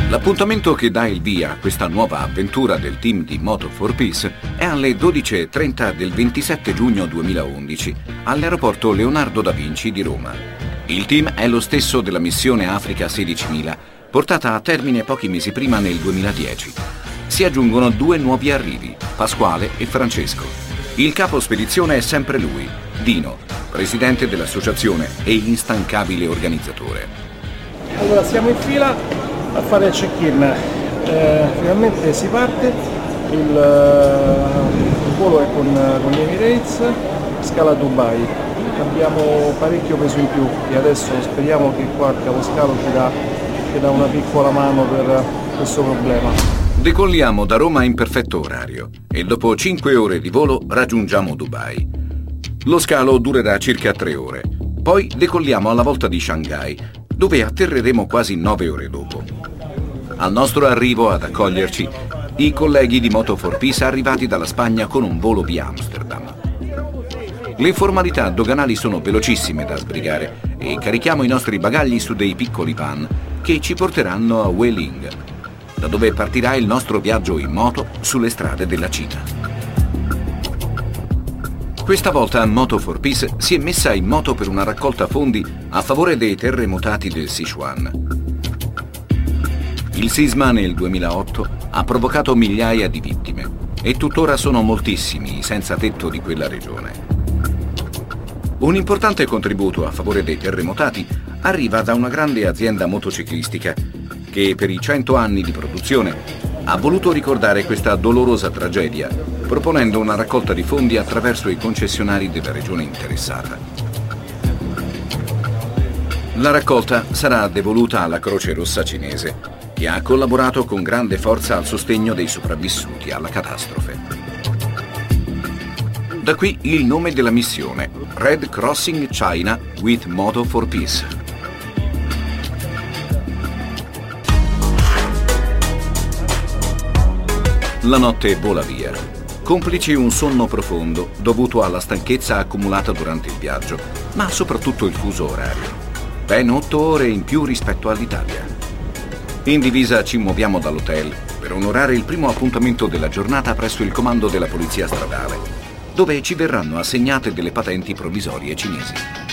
L'appuntamento che dà il via a questa nuova avventura del team di Moto4Peace è alle 12:30 del 27 giugno 2011 all'aeroporto Leonardo da Vinci di Roma. Il team è lo stesso della missione Africa 16.000, portata a termine pochi mesi prima nel 2010. Si aggiungono 2 nuovi arrivi, Pasquale e Francesco. Il capo spedizione è sempre lui, Dino, presidente dell'associazione e instancabile organizzatore. Allora, siamo in fila a fare il check-in, finalmente si parte, il volo è con gli Emirates, scala a Dubai, abbiamo parecchio peso in più e adesso speriamo che qua il caposcalo ci dà una piccola mano per questo problema. Decolliamo da Roma in perfetto orario e dopo 5 ore di volo raggiungiamo Dubai. Lo scalo durerà circa 3 ore, poi decolliamo alla volta di Shanghai, dove atterreremo quasi 9 ore dopo. Al nostro arrivo ad accoglierci, i colleghi di Moto4Peace arrivati dalla Spagna con un volo via Amsterdam. Le formalità doganali sono velocissime da sbrigare e carichiamo i nostri bagagli su dei piccoli van che ci porteranno a Weilingh, da dove partirà il nostro viaggio in moto sulle strade della Cina. Questa volta Moto4Peace si è messa in moto per una raccolta fondi a favore dei terremotati del Sichuan. Il sisma nel 2008 ha provocato migliaia di vittime e tuttora sono moltissimi i senza tetto di quella regione. Un importante contributo a favore dei terremotati arriva da una grande azienda motociclistica che per i 100 anni di produzione ha voluto ricordare questa dolorosa tragedia proponendo una raccolta di fondi attraverso i concessionari della regione interessata. La raccolta sarà devoluta alla Croce Rossa cinese, che ha collaborato con grande forza al sostegno dei sopravvissuti alla catastrofe. Da qui il nome della missione, Red Crossing China with Moto4Peace. La notte vola via, complice un sonno profondo dovuto alla stanchezza accumulata durante il viaggio, ma soprattutto il fuso orario. Ben 8 ore in più rispetto all'Italia. In divisa ci muoviamo dall'hotel per onorare il primo appuntamento della giornata presso il comando della polizia stradale, dove ci verranno assegnate delle patenti provvisorie cinesi.